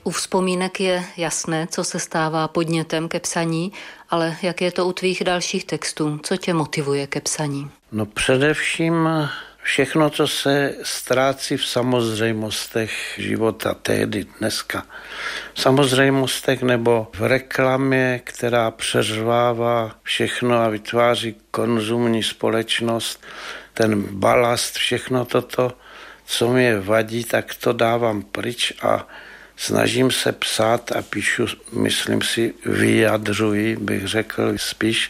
U vzpomínek je jasné, co se stává podnětem ke psaní, ale jak je to u tvých dalších textů? Co tě motivuje ke psaní? No především všechno, co se ztrácí v samozřejmostech života tehdy, dneska. V samozřejmostech nebo v reklamě, která přeřvává všechno a vytváří konzumní společnost, ten balast, všechno toto, co mě vadí, tak to dávám pryč a snažím se psát a píšu, myslím si, vyjadřuji, bych řekl spíš,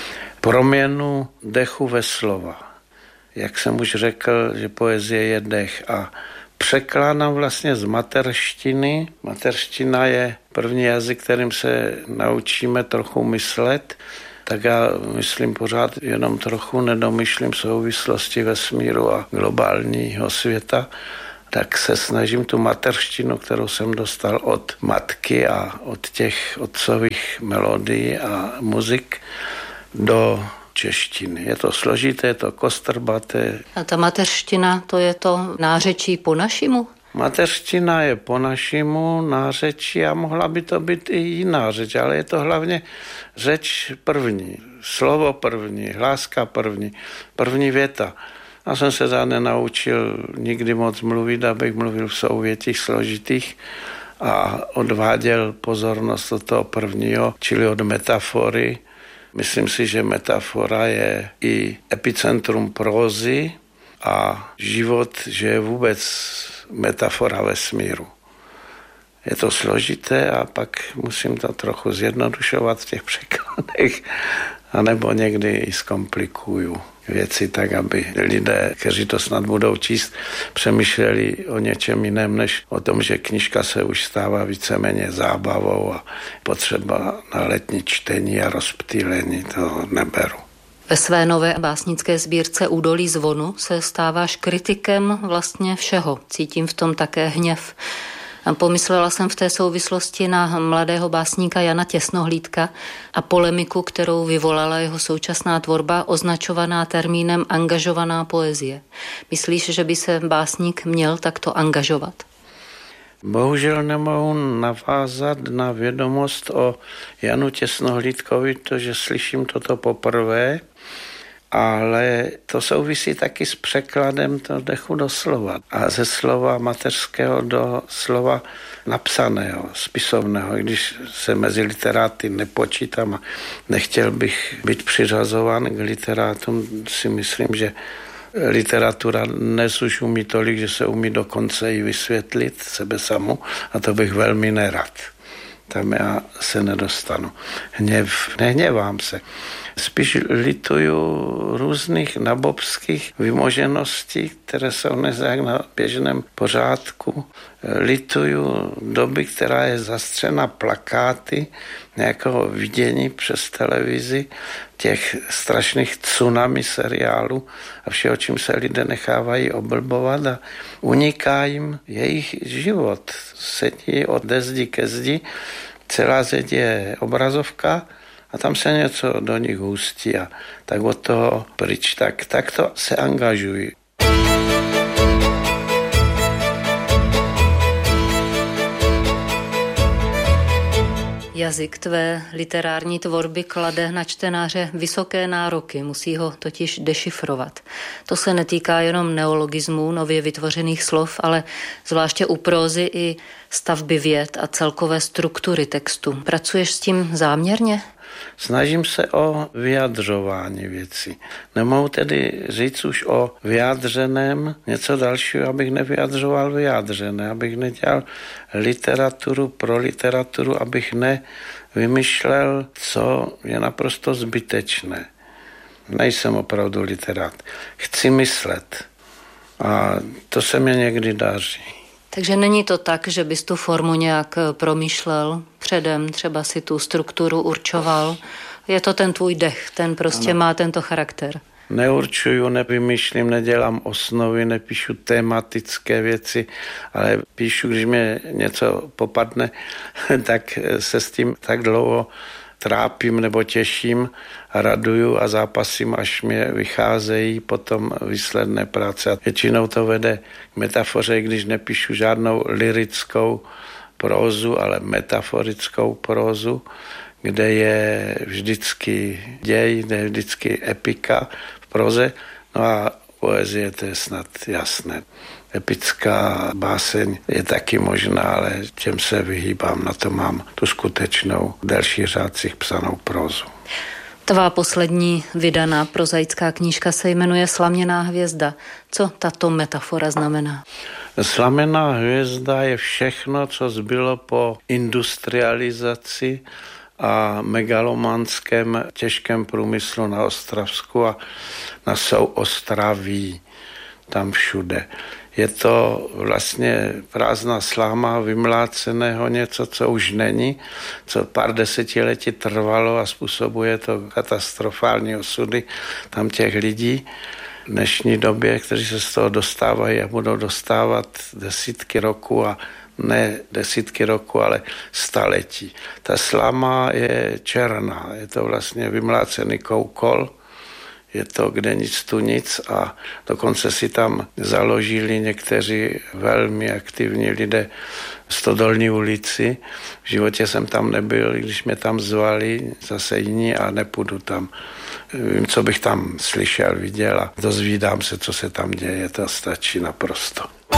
proměnu dechu ve slova. Jak jsem už řekl, že poezie je dech a překládám vlastně z materštiny. Materština je první jazyk, kterým se naučíme trochu myslet, tak já myslím pořád jenom trochu, nedomýšlím souvislosti vesmíru a globálního světa, tak se snažím tu materštinu, kterou jsem dostal od matky a od těch otcových melodií a muzik, do češtiny. Je to složité, je to kostrbaté. A ta mateřština, to je to nářečí po našimu? Mateřština je po našimu nářečí a mohla by to být i jiná řeč, ale je to hlavně řeč první, slovo první, hláska první, první věta. Já jsem se za nenaučil nikdy moc mluvit, abych mluvil v souvětích složitých a odváděl pozornost od toho prvního, čili od metafory. Myslím si, že metafora je i epicentrum prózy a život, že je vůbec metafora vesmíru. Je to složité a pak musím to trochu zjednodušovat v těch překladech, anebo někdy i zkomplikuju věci tak, aby lidé, kteří to snad budou číst, přemýšleli o něčem jiném, než o tom, že knížka se už stává víceméně zábavou a potřeba na letní čtení a rozptýlení, to neberu. Ve své nové básnické sbírce Údolí zvonu se stáváš kritikem vlastně všeho. Cítím v tom také hněv. Pomyslela jsem v té souvislosti na mladého básníka Jana Těsnohlídka a polemiku, kterou vyvolala jeho současná tvorba, označovaná termínem angažovaná poezie. Myslíš, že by se básník měl takto angažovat? Bohužel nemohu navázat na vědomost o Janu Těsnohlídkovi, to, že slyším toto poprvé, ale to souvisí taky s překladem toho dechu do slova a ze slova mateřského do slova napsaného, spisovného. Když se mezi literáty nepočítám a nechtěl bych být přiřazován k literátům, si myslím, že literatura dnes už umí tolik, že se umí dokonce i vysvětlit sebe samu a to bych velmi nerad. Tam já se nedostanu. Nehněvám se. Spíš lituju různých nabobských vymožeností, které jsou dnes na běžném pořádku. Lituju doby, která je zastřena plakáty nějakého vidění přes televizi, těch strašných tsunami seriálů a všeho, čím se lidé nechávají oblbovat a uniká jim jejich život. Sedí od zdi ke zdi, celá zeď je obrazovka a tam se něco do nich hustí a tak od toho pryč. Tak to se angažují. Jazyk tvé literární tvorby klade na čtenáře vysoké nároky, musí ho totiž dešifrovat. To se netýká jenom neologismů, nově vytvořených slov, ale zvláště u prózy i stavby vět a celkové struktury textu. Pracuješ s tím záměrně? Snažím se o vyjadřování věcí. Nemohu tedy říct už o vyjádřeném něco dalšího, abych nevyjadřoval vyjádřené, abych nedělal literaturu pro literaturu, abych nevymyšlel, co je naprosto zbytečné. Nejsem opravdu literát. Chci myslet a to se mě někdy daří. Takže není to tak, že bys tu formu nějak promýšlel předem, třeba si tu strukturu určoval. Je to ten tvůj dech, ten prostě ano. Má tento charakter. Neurčuju, nevymýšlím, nedělám osnovy, nepíšu tematické věci, ale píšu, když mě něco popadne, tak se s tím tak dlouho trápím nebo těším a raduju a zápasím, až mě vycházejí potom výsledné práce. A většinou to vede k metafoře, když nepíšu žádnou lyrickou prózu, ale metaforickou prózu, kde je vždycky děj, kde je vždycky epika v proze. No a poezie, to je snad jasné. Epická báseň je taky možná, ale těm se vyhýbám, na to mám tu skutečnou delší řádcích psanou prózu. Tvá poslední vydaná prozaická knížka se jmenuje Slaměná hvězda. Co tato metafora znamená? Slaměná hvězda je všechno, co zbylo po industrializaci a megalomanském těžkém průmyslu na Ostravsku a na Souostroví, tam všude. Je to vlastně prázdná sláma vymláceného něco, co už není, co pár desetiletí trvalo a způsobuje to katastrofální osudy tam těch lidí v dnešní době, kteří se z toho dostávají a budou dostávat desítky roku a ne desítky roku, ale staletí. Ta sláma je černá, je to vlastně vymlácený koukol, je to kde nic tu nic a dokonce si tam založili někteří velmi aktivní lidé Stodolní ulici. V životě jsem tam nebyl, když mě tam zvali, zase jiní a nepůjdu tam. Vím, co bych tam slyšel, viděl a dozvídám se, co se tam děje, to stačí naprosto.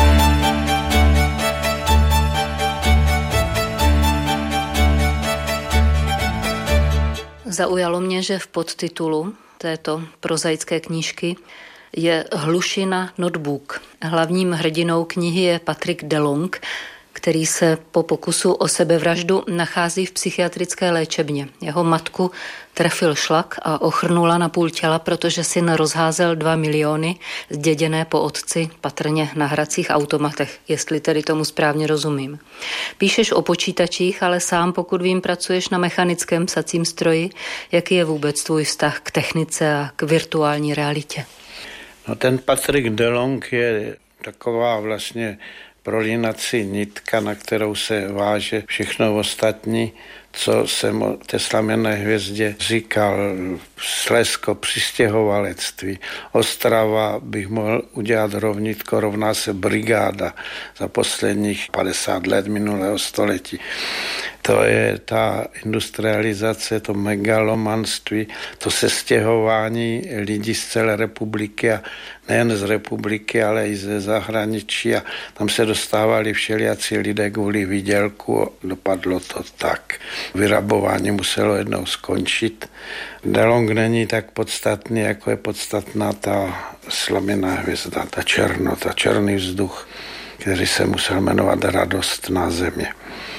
Zaujalo mě, že v podtitulu této prozaické knížky je Hlušina notebook. Hlavním hrdinou knihy je Patrick DeLong, který se po pokusu o sebevraždu nachází v psychiatrické léčebně. Jeho matku trefil šlak a ochrnula na půl těla, protože syn rozházel 2 miliony zděděné po otci, patrně na hracích automatech, jestli tedy tomu správně rozumím. Píšeš o počítačích, ale sám, pokud vím, pracuješ na mechanickém psacím stroji. Jaký je vůbec tvůj vztah k technice a k virtuální realitě? No, ten Patrick DeLong je taková vlastně prolínací nitka, na kterou se váže všechno ostatní, co jsem o té slaměné hvězdě říkal. Slezsko, přistěhovalectví. Ostrava bych mohl udělat rovnítko, rovná se brigáda za posledních 50 let minulého století. To je ta industrializace, to megalomanství, to sestěhování lidí z celé republiky a nejen z republiky, ale i ze zahraničí a tam se dostávali všelijací lidé kvůli výdělku, dopadlo to tak. Vyrabování muselo jednou skončit. DeLong není tak podstatný, jako je podstatná ta slaměná hvězda, ta černota, černý vzduch, který se musel jmenovat Radost na země.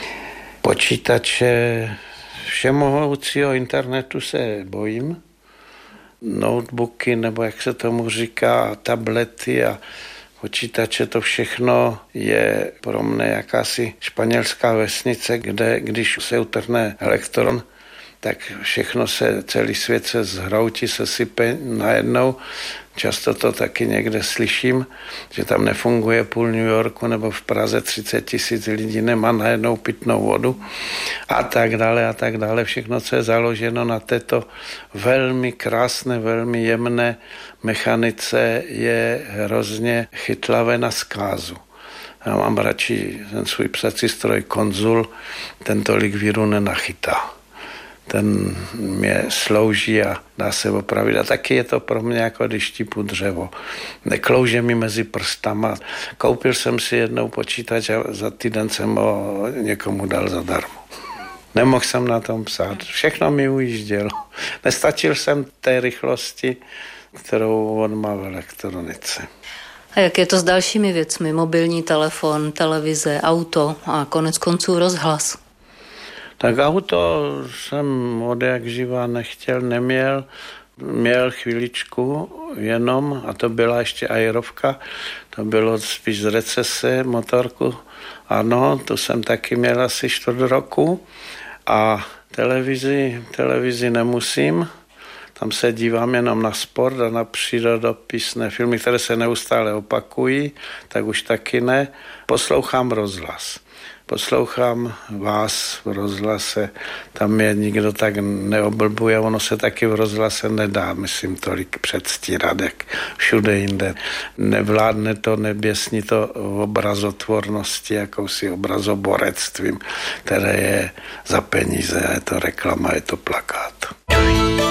Počítače, všemohoucího internetu se bojím. Notebooky, nebo jak se tomu říká, tablety a počítače, to všechno je pro mne jakási španělská vesnice, kde když se utrhne elektron, tak všechno se, celý svět se zhroutí, se sype najednou. Často to taky někde slyším, že tam nefunguje půl New Yorku nebo v Praze 30 000 lidí nemá najednou pitnou vodu a tak dále. Všechno, co je založeno na této velmi krásné, velmi jemné mechanice, je hrozně chytlavé na zkázu. Já mám radši ten svůj psací stroj Konzul, ten tolik víru nenachytá. Ten mě slouží a dá se opravit. A taky je to pro mě jako když štípu dřevo. Neklouže mi mezi prstama. Koupil jsem si jednou počítač a za týden jsem ho někomu dal zadarmo. Nemohl jsem na tom psát. Všechno mi ujíždělo. Nestačil jsem té rychlosti, kterou on má v elektronice. A jak je to s dalšími věcmi? Mobilní telefon, televize, auto a konec konců rozhlas? Tak auto jsem od jak živa nechtěl, neměl. Měl chvíličku jenom, a to byla ještě aerovka, to bylo spíš z recese, motorku. Ano, to jsem taky měl asi 4 roku. A televizi nemusím. tam se dívám jenom na sport a na přírodopisné filmy, které se neustále opakují, tak už taky ne. Poslouchám rozhlas. Poslouchám vás v rozhlase, tam mě nikdo tak neoblbuje, ono se taky v rozhlase nedá, myslím, tolik předstírat, jak všude jinde. Nevládne to, neběsní to obrazotvornosti, jakousi obrazoborectvím, které je za peníze, je to reklama, je to plakát.